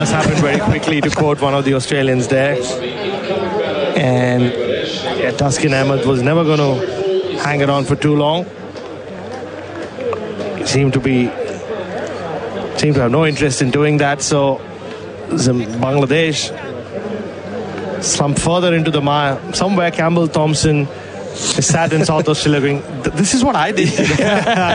This happened very quickly, to quote one of the Australians there. And yeah, Taskin Ahmed was never going to hang around for too long. He seemed to have no interest in doing that. So Bangladesh slumped further into the mire. Somewhere Campbell Thompson is sat in South Australia going, this is what I did today.